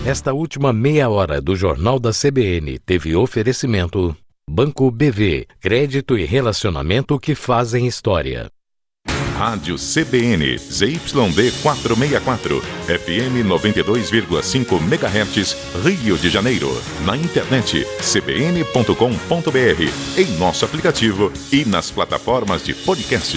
Esta última meia hora do Jornal da CBN teve oferecimento Banco BV, crédito e relacionamento que fazem história. Rádio CBN, ZYD 464, FM 92,5 MHz, Rio de Janeiro. Na internet, cbn.com.br, em nosso aplicativo e nas plataformas de podcast.